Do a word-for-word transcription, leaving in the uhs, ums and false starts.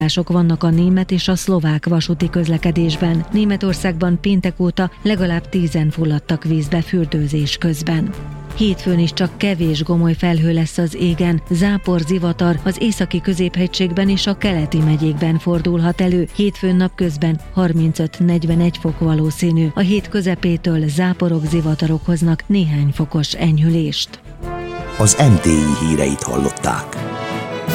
vannak a német és a szlovák vasúti közlekedésben. Németországban péntek óta legalább tízen fulladtak vízbe fürdőzés közben. Hétfőn is csak kevés gomoly felhő lesz az égen, zápor, zivatar az északi középhegységben és a keleti megyékben fordulhat elő. Hétfőn napközben harmincöt-negyvenegy fok valószínű. A hét közepétől záporok, zivatarok hoznak néhány fokos enyhülést. Az em té i híreit hallották.